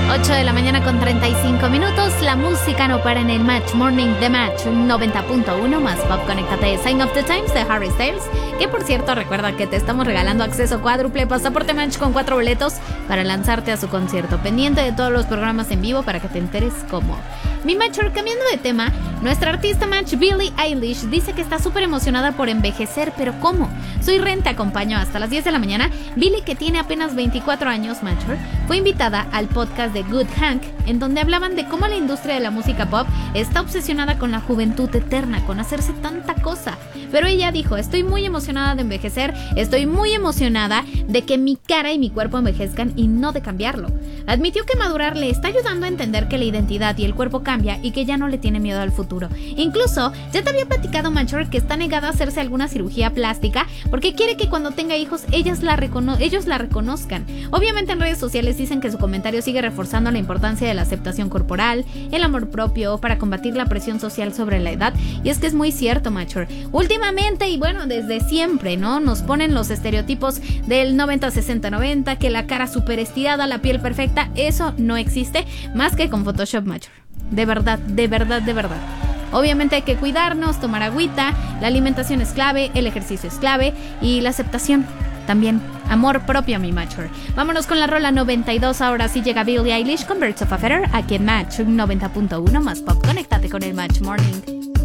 8 de la mañana con 35 minutos. La música no para en el Match Morning de Match 90.1 más Pop. Conéctate. Sign of the Times de Harry Styles. Que por cierto, recuerda que te estamos regalando acceso cuádruple, pasaporte Match con 4 boletos para lanzarte a su concierto. Pendiente de todos los programas en vivo para que te enteres cómo. Mi Matcher, cambiando de tema, nuestra artista Match, Billie Eilish, dice que está súper emocionada por envejecer, pero ¿cómo? Soy Ren, te acompaño hasta las 10 de la mañana. Billie, que tiene apenas 24 años, Matcher, fue invitada al podcast de Good Hank, en donde hablaban de cómo la industria de la música pop está obsesionada con la juventud eterna, con hacerse tanta cosa. Pero ella dijo, estoy muy emocionada de envejecer, estoy muy emocionada de que mi cara y mi cuerpo envejezcan y no de cambiarlo. Admitió que madurar le está ayudando a entender que la identidad y el cuerpo cambia y que ya no le tiene miedo al futuro. Incluso, ya te había platicado, Matcher, que está negada a hacerse alguna cirugía plástica porque quiere que cuando tenga hijos ellos la reconozcan. Obviamente en redes sociales dicen que su comentario sigue reforzando la importancia de la aceptación corporal, el amor propio, para combatir la presión social sobre la edad. Y es que es muy cierto, Matcher. Últimamente, y bueno, desde siempre, ¿no? Nos ponen los estereotipos del 90-60-90, que la cara súper estirada, la piel perfecta. Eso no existe más que con Photoshop, Matcher. De verdad, de verdad, de verdad. Obviamente hay que cuidarnos, tomar agüita, la alimentación es clave, el ejercicio es clave y la aceptación también. Amor propio, mi Matcher. Vámonos con la rola 92. Ahora sí llega Billie Eilish con Birds of a Feather aquí en Match 90.1 más Pop. Conéctate con el Match Morning.